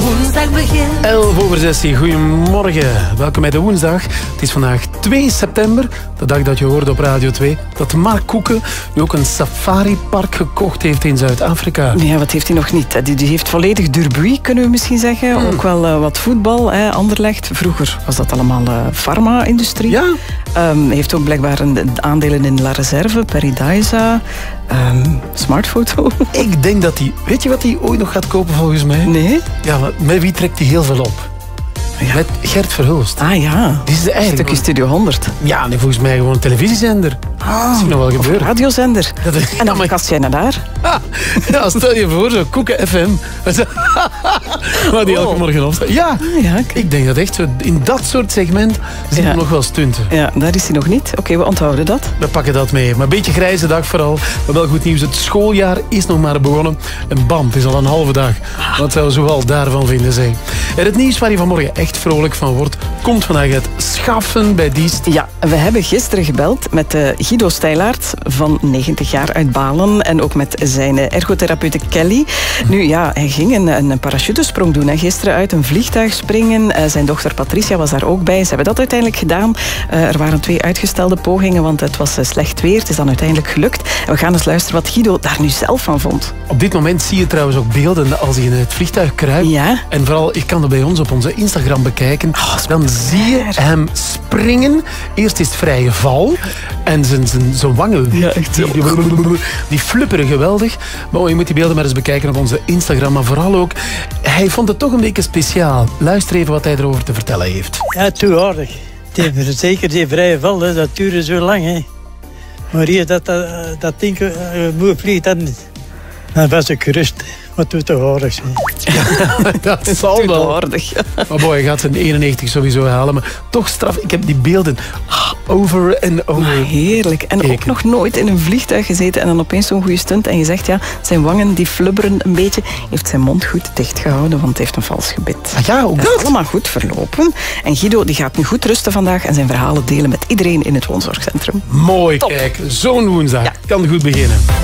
woensdag begint. 11:16, goedemorgen. Welkom bij de woensdag. Het is vandaag 2 september, de dag dat je hoorde op Radio 2... dat Mark Koeken nu ook een safaripark gekocht heeft in Zuid-Afrika. Ja, wat heeft hij nog niet? Die heeft volledig Durbuy, kunnen we misschien zeggen. Ook wel wat voetbal, Anderlecht. Vroeger was dat allemaal farma-industrie. Ja. Hij heeft ook blijkbaar aandelen in La Reserve, Paradisa, Smartfoto. Ik denk dat hij... Weet je wat hij ooit nog gaat kopen volgens mij? Nee? Ja, maar met wie trekt hij heel veel op? Ja. Met Gert Verhulst. Ah ja, Die is eigenlijk een stukje Studio 100. Ja, nee, volgens mij gewoon een televisiezender. Dat is nog wel gebeurd. Radiozender. En dan kast jij naar daar. Ja, stel je voor, zo Koeken FM. Waar die elke morgen opstaat. Ja, ik denk dat echt zo in dat soort segment zien we nog wel stunten. Ja, daar is hij nog niet. Oké, we onthouden dat. We pakken dat mee. Maar een beetje grijze dag vooral. Maar wel goed nieuws. Het schooljaar is nog maar begonnen. En bam, het is al een halve dag. Wat zou zoal daarvan vinden, zeg. En het nieuws waar je vanmorgen echt vrolijk van wordt, komt vandaag uit Schaffen bij Diest. Ja, we hebben gisteren gebeld met Guido Stijlaert van 90 jaar uit Balen en ook met zijn ergotherapeute Kelly. Nu ja, hij ging een parachutesprong doen gisteren uit een vliegtuig springen. Zijn dochter Patricia was daar ook bij. Ze hebben dat uiteindelijk gedaan. Er waren 2 uitgestelde pogingen, want het was slecht weer. Het is dan uiteindelijk gelukt. En we gaan eens luisteren wat Guido daar nu zelf van vond. Op dit moment zie je trouwens ook beelden als hij in het vliegtuig kruipt. Ja. En vooral, je kan dat bij ons op onze Instagram bekijken. Dan zie je hem springen. Eerst is het vrije val. En zijn wangen, die flupperen geweldig. Maar je moet die beelden maar eens bekijken op onze Instagram. Maar vooral ook, hij vond het toch een beetje speciaal. Luister even wat hij erover te vertellen heeft. Ja, toeaardig. Zeker die vrije val, dat duurde zo lang. Hè. Maar hier, dat ding moe vliegt dat niet. Dan was ik gerust. Wat doet toch aardig zijn. Dat zal wel. Aardig. Maar boy, hij gaat zijn 91 sowieso halen. Maar toch straf, ik heb die beelden over en over. Maar heerlijk. En ook nog nooit in een vliegtuig gezeten en dan opeens zo'n goede stunt. En je zegt, ja, zijn wangen die flubberen een beetje. Heeft zijn mond goed dicht gehouden, want het heeft een vals gebit. Ah ja, ook dat. Allemaal goed verlopen. En Guido die gaat nu goed rusten vandaag en zijn verhalen delen met iedereen in het woonzorgcentrum. Mooi, top. Kijk. Zo'n woensdag kan goed beginnen.